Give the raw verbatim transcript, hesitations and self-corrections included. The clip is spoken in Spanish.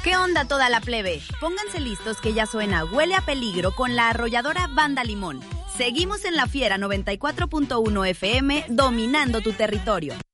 ¿Qué onda toda la plebe? Pónganse listos que ya suena Huele a Peligro con la arrolladora Banda Limón. Seguimos en La Fiera noventa y cuatro punto uno F M, dominando tu territorio.